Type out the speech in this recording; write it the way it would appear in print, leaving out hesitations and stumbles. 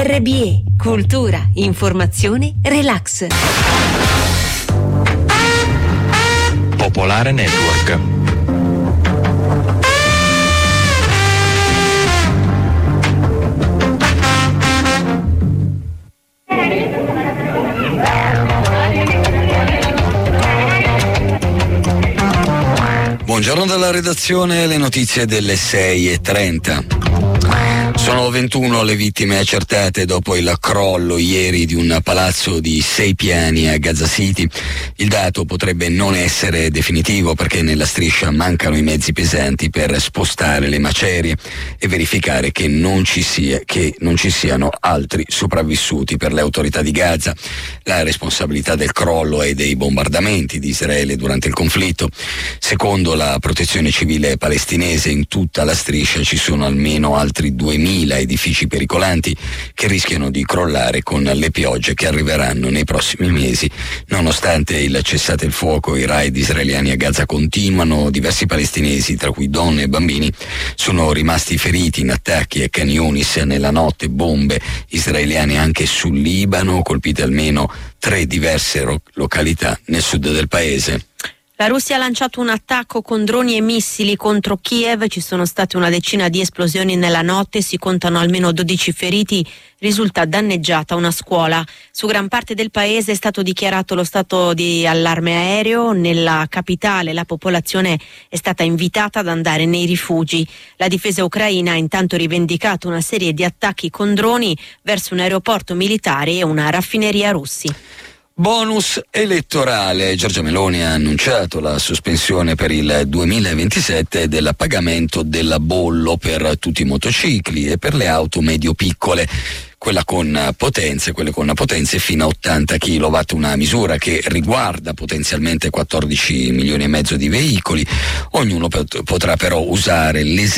RBE, cultura, informazione, relax. Popolare Network. Buongiorno dalla redazione, le notizie delle 6:30. Sono 21 le vittime accertate dopo il crollo ieri di un palazzo di 6 piani a Gaza City. Il dato potrebbe non essere definitivo perché nella striscia mancano i mezzi pesanti per spostare le macerie e verificare che non ci siano altri sopravvissuti. Per le autorità di Gaza la responsabilità del crollo e dei bombardamenti di Israele durante il conflitto. Secondo la protezione civile palestinese, in tutta la striscia ci sono almeno altri 2000 edifici pericolanti che rischiano di crollare con le piogge che arriveranno nei prossimi mesi. Nonostante il cessate il fuoco, i raid israeliani a Gaza continuano. Diversi palestinesi, tra cui donne e bambini, sono rimasti feriti in attacchi a Khan Yunis nella notte. Bombe israeliane anche sul Libano, colpite almeno 3 diverse località nel sud del paese. La Russia ha lanciato un attacco con droni e missili contro Kiev, ci sono state una decina di esplosioni nella notte, si contano almeno 12 feriti, risulta danneggiata una scuola. Su gran parte del paese è stato dichiarato lo stato di allarme aereo, nella capitale la popolazione è stata invitata ad andare nei rifugi. La difesa ucraina ha intanto rivendicato una serie di attacchi con droni verso un aeroporto militare e una raffineria russi. Bonus elettorale. Giorgia Meloni ha annunciato la sospensione per il 2027 del pagamento della bollo per tutti i motocicli e per le auto medio-piccole, quelle con potenze fino a 80 kW, una misura che riguarda potenzialmente 14 milioni e mezzo di veicoli. Ognuno potrà però usare